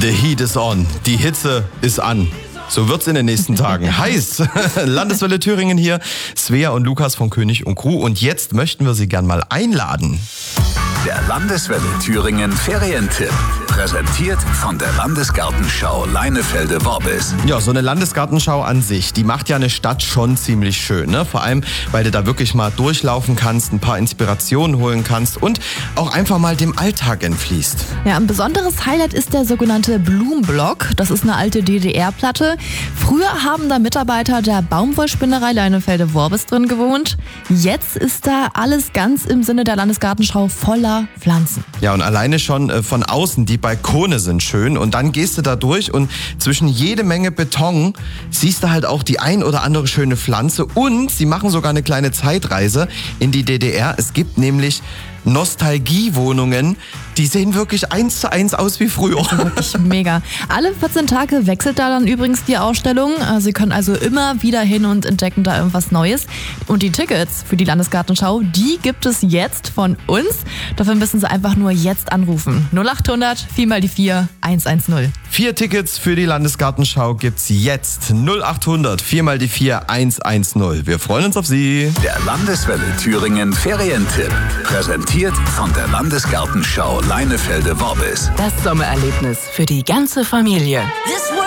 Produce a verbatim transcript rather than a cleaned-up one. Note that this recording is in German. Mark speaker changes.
Speaker 1: The heat is on. Die Hitze ist an. So wird's in den nächsten Tagen. Heiß. Landeswelle Thüringen hier. Svea und Lukas von König und Crew. Und jetzt möchten wir Sie gern mal einladen.
Speaker 2: Der Landeswelle Thüringen Ferientipp. Präsentiert von der Landesgartenschau Leinefelde-Worbis.
Speaker 1: Ja, so eine Landesgartenschau an sich, die macht ja eine Stadt schon ziemlich schön, ne? Vor allem, weil du da wirklich mal durchlaufen kannst, ein paar Inspirationen holen kannst und auch einfach mal dem Alltag entfließt.
Speaker 3: Ja, ein besonderes Highlight ist der sogenannte Blumenblock. Das ist eine alte D D R-Platte. Früher haben da Mitarbeiter der Baumwollspinnerei Leinefelde-Worbis drin gewohnt. Jetzt ist da alles ganz im Sinne der Landesgartenschau voller Pflanzen.
Speaker 1: Ja, und alleine schon äh, von außen, die Balkone sind schön und dann gehst du da durch und zwischen jede Menge Beton siehst du halt auch die ein oder andere schöne Pflanze und sie machen sogar eine kleine Zeitreise in die D D R. Es gibt nämlich Nostalgiewohnungen, die sehen wirklich eins zu eins aus wie früher.
Speaker 3: Wirklich mega. Alle vierzehn Tage wechselt da dann übrigens die Ausstellung. Sie können also immer wieder hin und entdecken da irgendwas Neues. Und die Tickets für die Landesgartenschau, die gibt es jetzt von uns. Dafür müssen Sie einfach nur jetzt anrufen. null acht hundert vier mal die vier eins eins null.
Speaker 1: Vier Tickets für die Landesgartenschau gibt's jetzt. null acht hundert vier mal die vier eins eins null. Wir freuen uns auf Sie.
Speaker 2: Der Landeswelle Thüringen Ferientipp. Präsentiert von der Landesgartenschau Leinefelde-Worbis.
Speaker 4: Das Sommererlebnis für die ganze Familie.